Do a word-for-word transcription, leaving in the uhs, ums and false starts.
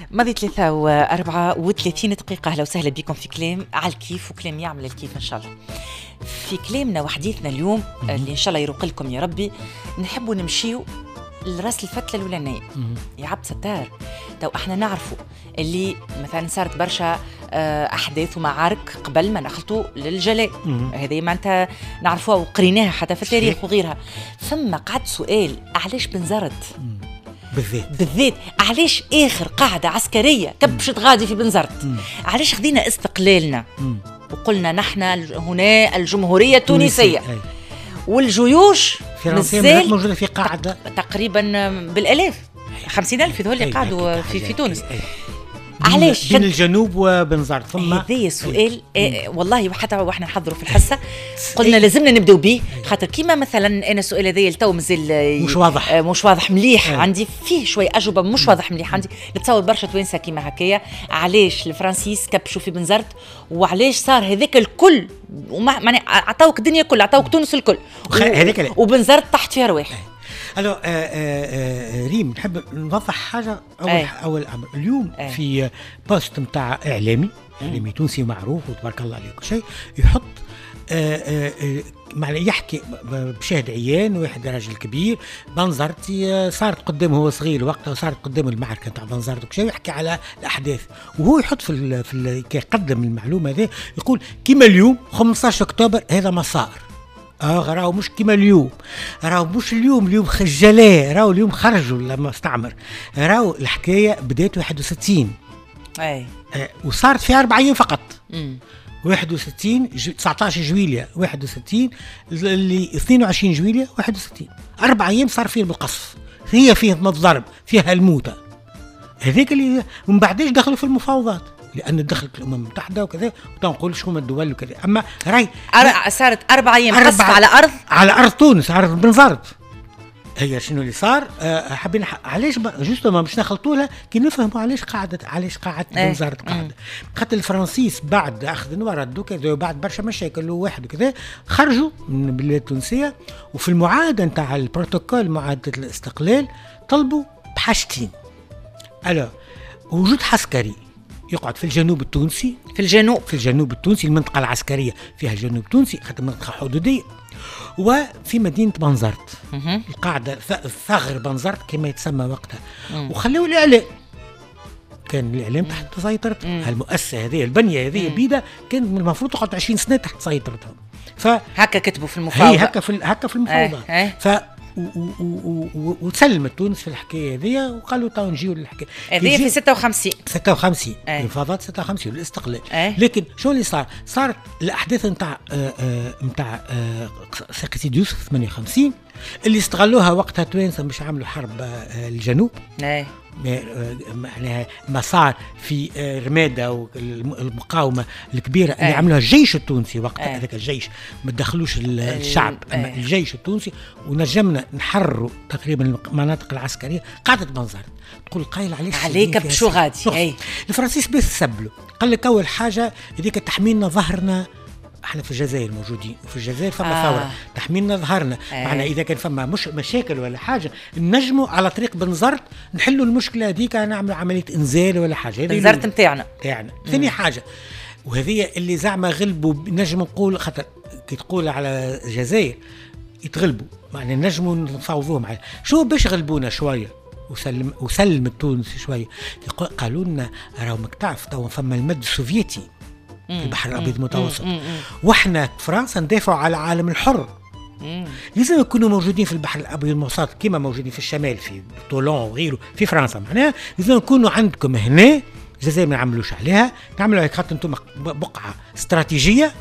ماضي ثلاثة وأربعة وثلاثين دقيقة. أهلا وسهلا بكم في كلام على الكيف، وكلام يعمل الكيف إن شاء الله. في كلامنا وحديثنا اليوم اللي إن شاء الله يروق لكم يا ربي، نحبوا نمشيو لراس الفتلة الأولانية يا عبد ستار. تو احنا نعرفوا اللي مثلا صارت برشا أحداث ومعارك قبل ما نخلطوا للجلاء، هذه معناتها نعرفوها وقريناها حتى في التاريخ وغيرها. ثم قعد سؤال، علاش بنزرت بالذات بالذات علاش آخر قاعدة عسكرية كبشت غادي في بنزرت؟ علاش خذينا استقلالنا مم. وقلنا نحن هنا الجمهورية التونسية والجيوش فرنسية موجودة في قاعدة تقريبا بالألاف، خمسين ألف هذول اللي قعدوا في, في تونس. أي. علاش بين الجنوب وبنزرت؟ ثم هذا سؤال إيه والله، وحتى واحنا نحضروا في الحصه قلنا لازمنا نبداو به، خاطر كيما مثلا انا السؤال هذا التو مازال مش واضح مش واضح مليح أي. عندي فيه شويه اجوبه مش واضح مليح عندي. نتصور برشا توانسه كيما هكايا، علاش الفرنسيس كبشوا في بنزرت وعلاش صار هذاك الكل، وما معناها عطاوك الدنيا كلها، عطاوك تونس الكل هذاك و... وبنزرت طاحت فيها رواح. الو آه آه ريم، نحب نوضح حاجه. اول أي. اول امر اليوم أي. في بوست نتاع اعلامي اعلامي تونسي معروف وتبارك الله عليه كل شيء، يحط آه آه معنى يحكي بشاهد عيان، واحد راجل كبير بنزرتي صارت قدامه هو صغير وقتها، وصارت قدامه المعركه نتاع بنزرت وكل شيء، يحكي على الاحداث وهو يحط في ال في ال كيقدم المعلومه هذه، يقول كيما اليوم خمسة عشر أكتوبر هذا ما صار. اه راهو مش كيما اليوم، راهو مش اليوم اليوم خجلاه، راهو اليوم خرجوا لما استعمر، راهو الحكايه بدات واحد وستين اي آه وصارت في أربع أيام فقط. امم واحد وستين تسعة عشر جويلية واحد وستين اللي اثنين وعشرين جويلية واحد وستين، أربع أيام صار فيه بالقصف، هي فيه الضرب فيها الموتى هذيك اللي ومن بعدش دخلوا في المفاوضات، لأن دخلت الأمم المتحدة وكذا، وتنقول شو من الدول وكذا. أما راي أر... صارت أربع أيام قصف على أرض على أرض تونس، على بنزرت. هي شنو اللي صار؟ أه حابين علاش جوستو ما مش نخلطوا لها كي نفهموا علاش قاعدة علاش قاعدة بنزرت قاعدة. خاطر الفرنسيس بعد أخذ وردوا كذا وبعد برشا مشاكل وواحد وكذا خرجوا من البلاد التونسية، وفي المعاهدة نتاع البروتوكول معاهدة الاستقلال طلبوا بحاجتين. ألا وجود عسكري يقعد في الجنوب التونسي، في الجنوب في الجنوب التونسي المنطقة العسكرية فيها الجنوب التونسي خاطر منطقة حدودية، وفي مدينة بنزرت القاعدة ثغر بنزرت كما يتسمى وقتها، وخلوا الإعلام، كان الإعلام تحت سيطرتهم. هالمؤسسة هذه البنية هذه بيدة كان من المفروض تقعد عشرين سنة تحت سيطرتهم. فهكا كتبوا في المفاوضات، هي هكا في هكا في المفاوضات. ف وتسلمت تونس في الحكايه هذه، وقالوا تو نجيو للحكايه هذه في ستة وخمسين ستة وخمسين المفاوضات ستة وخمسين والاستقلال. لكن شو اللي صار؟ صارت الاحداث نتاع نتاع ساقي سيدي يوسف ثمانية وخمسين اللي استغلوها وقتها توانسه باش يعملوا حرب الجنوب. اي معناها ما صار في رماده والمقاومه الكبيره اللي عملوها الجيش التونسي وقتها. هذاك الجيش ما دخلوش الشعب، اما الجيش التونسي، ونجمنا نحرروا تقريبا المناطق العسكريه. قاعده بنزرت تقول قايل عليك عليك بشو غادي. اي الفرنسيس بس سبلوا، قال لك اول حاجه هذيك تحميلنا ظهرنا، احنا في الجزائر موجودين، وفي الجزائر فما آه. ثوره تحميلنا ظهرنا. آه. معنا اذا كان فما مش مشاكل ولا حاجه نجموا على طريق بنزرت نحلوا المشكله هذيك، نعملوا عمليه انزال ولا حاجه. بنزرت نتاعنا تاعنا. ثاني حاجه وهذه اللي زعما غلبوا، نجم نقول خاطر كي تقول على الجزائر يتغلبوا، معنى نجموا نفاوضوهم على شو باش غلبونا شويه وسلم وسلم التونسي شويه. قالوا لنا راهو مكتعف تو فما المد السوفيتي في البحر الأبيض المتوسط، واحنا فرنسا ندافعوا على العالم الحر. مم. لازم يكونوا موجودين في البحر الأبيض المتوسط كما موجودين في الشمال في طولون وغيره في فرنسا. معناها لازم يكونوا عندكم هنا الجزائر ما نعملوش عليها، نعملوا خاطر انتم بقعة استراتيجية